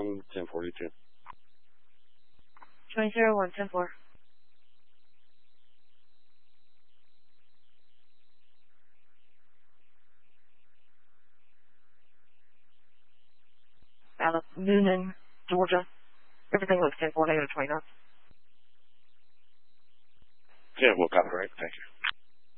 1042. 2001-10-4. Out of Noonan, Georgia. Everything looks 10-4, negative 20 knots. Yeah, we'll copy, right? Thank you.